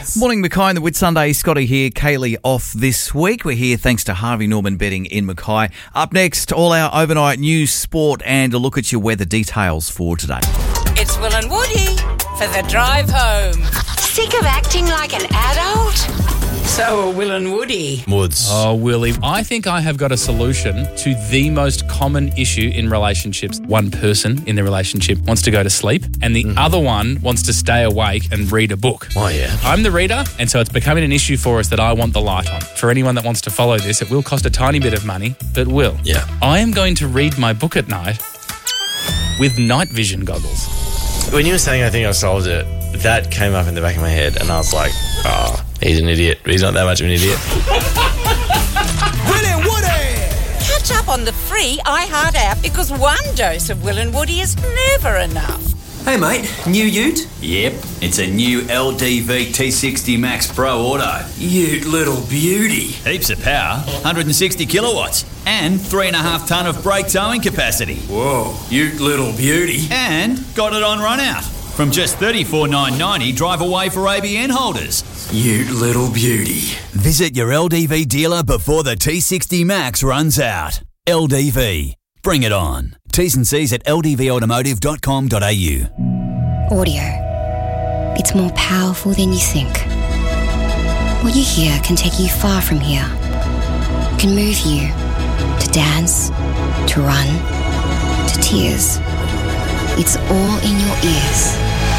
Yes. Morning, Mackay and the Whitsunday. Scotty here. Kaylee off this week. We're here thanks to Harvey Norman Betting in Mackay. Up next, all our overnight news, sport, and a look at your weather details for today. It's Will and Woody for the drive home. Sick of acting like an adult? So are Will and Woody. Woods. Oh, Willie, I think I have got a solution to the most common issue in relationships. One person in the relationship wants to go to sleep and the other one wants to stay awake and read a book. Oh, yeah. I'm the reader, and so it's becoming an issue for us that I want the light on. For anyone that wants to follow this, it will cost a tiny bit of money, but will. Yeah. I am going to read my book at night with night vision goggles. When you were saying I think I solved it, that came up in the back of my head and I was like, oh, he's an idiot. He's not that much of an idiot. Will and Woody! Catch up on the free iHeart app because one dose of Will and Woody is never enough. Hey mate, new ute? Yep, it's a new LDV T60 Max Pro Auto. Ute little beauty. Heaps of power, 160 kilowatts, and 3.5 tonne of brake towing capacity. Whoa, ute little beauty. And got it on run out. From just $34,990 drive away for ABN holders. Ute little beauty. Visit your LDV dealer before the T60 Max runs out. LDV. Bring it on. T's and C's at ldvautomotive.com.au. Audio. It's more powerful than you think. What you hear can take you far from here. It can move you to dance, to run, to tears. It's all in your ears.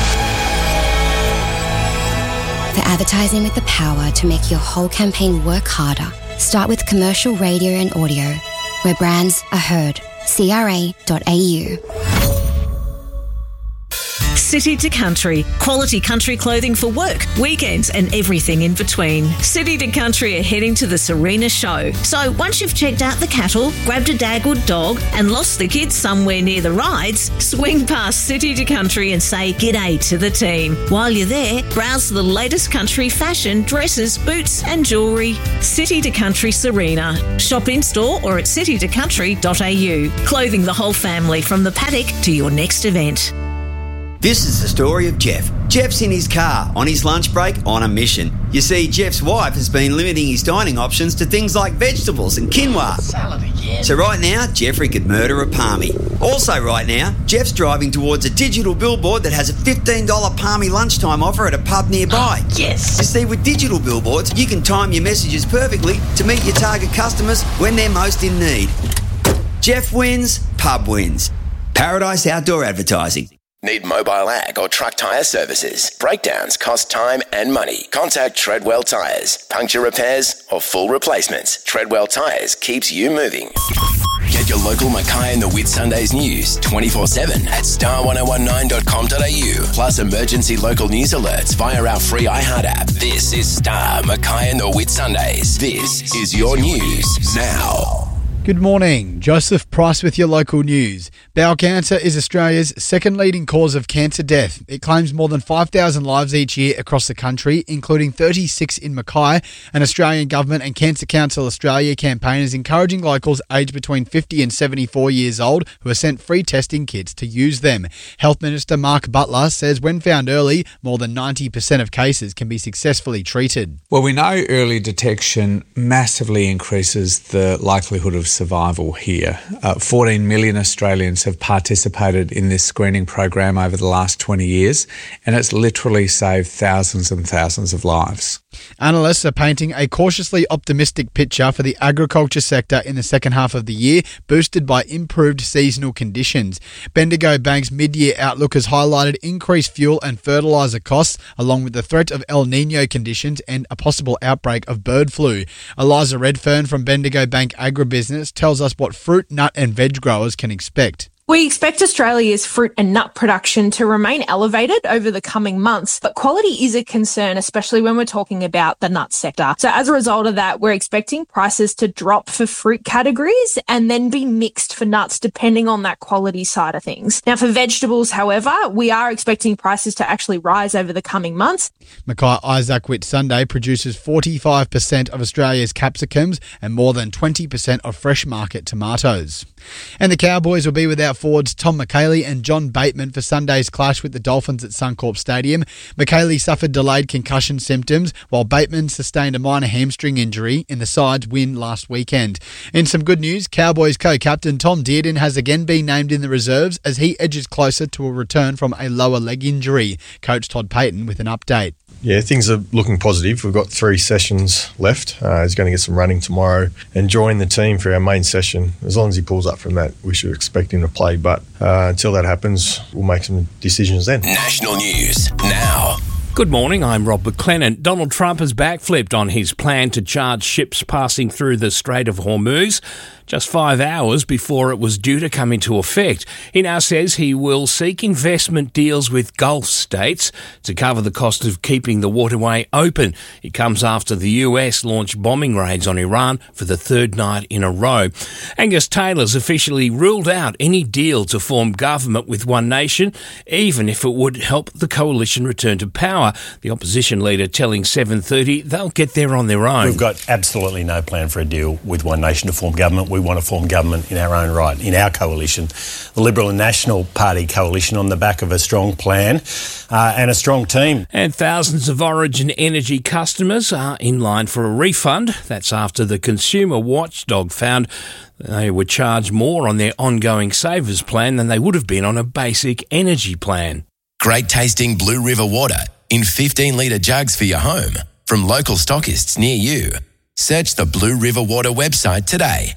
For advertising with the power to make your whole campaign work harder, start with commercial radio and audio, where brands are heard. CRA.au. City to Country. Quality country clothing for work, weekends and everything in between. City to Country are heading to the Serena show. So once you've checked out the cattle, grabbed a dagwood dog and lost the kids somewhere near the rides, swing past City to Country and say g'day to the team. While you're there, browse the latest country fashion, dresses, boots and jewellery. City to Country Serena. Shop in-store or at citytocountry.au. Clothing the whole family from the paddock to your next event. This is the story of Jeff. Jeff's in his car, on his lunch break, on a mission. You see, Jeff's wife has been limiting his dining options to things like vegetables and quinoa. Salad again. So right now, Jeffrey could murder a palmy. Also right now, Jeff's driving towards a digital billboard that has a $15 palmy lunchtime offer at a pub nearby. Oh, yes. You see, with digital billboards, you can time your messages perfectly to meet your target customers when they're most in need. Jeff wins, pub wins. Paradise Outdoor Advertising. Need mobile ag or truck tyre services? Breakdowns cost time and money. Contact Treadwell Tyres. Puncture repairs or full replacements. Treadwell Tyres keeps you moving. Get your local Mackay and the Whitsundays news 24/7 at star1019.com.au. Plus emergency local news alerts via our free iHeart app. This is Star Mackay and the Whitsundays. This is your news now. Good morning. Joseph Price with your local news. Bowel cancer is Australia's second leading cause of cancer death. It claims more than 5,000 lives each year across the country, including 36 in Mackay. An Australian Government and Cancer Council Australia campaign is encouraging locals aged between 50 and 74 years old who are sent free testing kits to use them. Health Minister Mark Butler says when found early, more than 90% of cases can be successfully treated. Well, we know early detection massively increases the likelihood of survival here. 14 million Australians have participated in this screening program over the last 20 years, and it's literally saved thousands and thousands of lives. Analysts are painting a cautiously optimistic picture for the agriculture sector in the second half of the year, boosted by improved seasonal conditions. Bendigo Bank's mid-year outlook has highlighted increased fuel and fertiliser costs, along with the threat of El Niño conditions and a possible outbreak of bird flu. Eliza Redfern from Bendigo Bank Agribusiness tells us what fruit, nut and veg growers can expect. We expect Australia's fruit and nut production to remain elevated over the coming months, but quality is a concern, especially when we're talking about the nut sector. So as a result of that, we're expecting prices to drop for fruit categories and then be mixed for nuts, depending on that quality side of things. Now, for vegetables, however, we are expecting prices to actually rise over the coming months. Mackay Isaac Whitsunday produces 45% of Australia's capsicums and more than 20% of fresh market tomatoes. And the Cowboys will be without forwards Tom McHaley and John Bateman for Sunday's clash with the Dolphins at Suncorp Stadium. McHaley suffered delayed concussion symptoms, while Bateman sustained a minor hamstring injury in the side's win last weekend. In some good news, Cowboys co-captain Tom Dearden has again been named in the reserves as he edges closer to a return from a lower leg injury. Coach Todd Payton with an update. Yeah, things are looking positive. We've got 3 sessions left. He's going to get some running tomorrow and join the team for our main session. As long as he pulls up from that, we should expect him to play. But until that happens, we'll make some decisions then. National news now. Good morning, I'm Rob McLennan. Donald Trump has backflipped on his plan to charge ships passing through the Strait of Hormuz just 5 hours before it was due to come into effect. He now says he will seek investment deals with Gulf states to cover the cost of keeping the waterway open. It comes after the US launched bombing raids on Iran for the 3rd night in a row. Angus Taylor's officially ruled out any deal to form government with One Nation, even if it would help the coalition return to power. The opposition leader telling 7:30 they'll get there on their own. We've got absolutely no plan for a deal with One Nation to form government. We want to form government in our own right, in our coalition, the Liberal and National Party coalition, on the back of a strong plan and a strong team. And thousands of Origin Energy customers are in line for a refund. That's after the consumer watchdog found they were charged more on their ongoing savers plan than they would have been on a basic energy plan. Great tasting Blue River water in 15-litre jugs for your home from local stockists near you. Search the Blue River Water website today.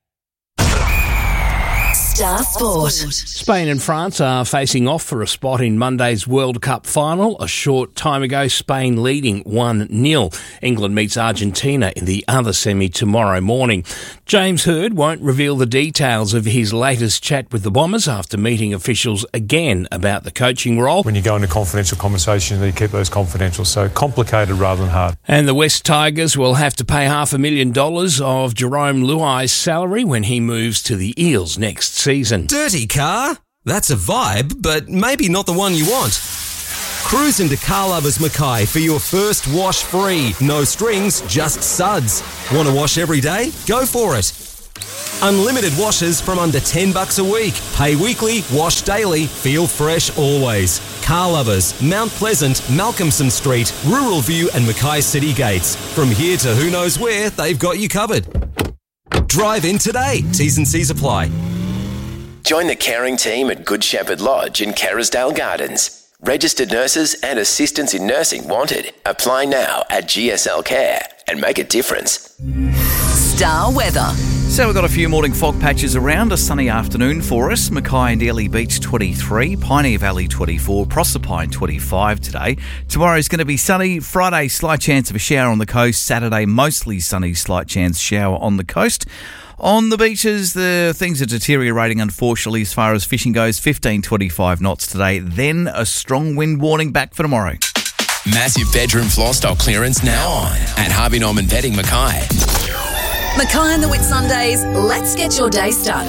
Star Sport. Spain and France are facing off for a spot in Monday's World Cup final. A short time ago, Spain leading 1-0. England meets Argentina in the other semi tomorrow morning. James Hird won't reveal the details of his latest chat with the Bombers after meeting officials again about the coaching role. When you go into confidential conversations, you keep those confidential, so complicated rather than hard. And the West Tigers will have to pay $500,000 of Jerome Luai's salary when he moves to the Eels next season. Dirty car? That's a vibe, but maybe not the one you want. Cruise into Car Lovers Mackay for your first wash free. No strings, just suds. Want to wash every day? Go for it. Unlimited washes from under $10 a week. Pay weekly, wash daily, feel fresh always. Car Lovers, Mount Pleasant, Malcolmson Street, Rural View and Mackay City Gates. From here to who knows where, they've got you covered. Drive in today. T's and C's apply. Join the caring team at Good Shepherd Lodge in Kerrisdale Gardens. Registered nurses and assistants in nursing wanted. Apply now at GSL Care and make a difference. Star weather. So we've got a few morning fog patches around. A sunny afternoon for us. Mackay and Airlie Beach 23, Pioneer Valley 24, Proserpine 25 today. Tomorrow's going to be sunny. Friday, slight chance of a shower on the coast. Saturday, mostly sunny, slight chance shower on the coast. On the beaches, the things are deteriorating, unfortunately, as far as fishing goes. 15-25 knots today. Then a strong wind warning back for tomorrow. Massive bedroom floor stock clearance now on at Harvey Norman Bedding Mackay. Mackay and the Whitsundays, let's get your day started.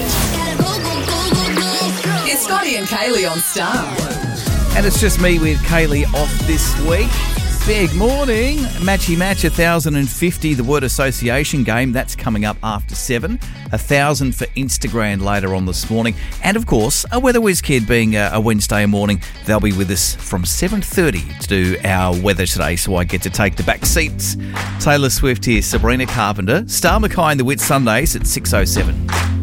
It's Scotty and Kaylee on Star. And it's just me with Kaylee off this week. Big morning. Matchy Match 1,050, the word association game. That's coming up after 7. 1,000 for Instagram later on this morning. And, of course, a Weather Whiz Kid being a Wednesday morning. They'll be with us from 7:30 to do our weather today, so I get to take the back seats. Taylor Swift here, Sabrina Carpenter. Star Mackay and the Whitsundays at 6:07.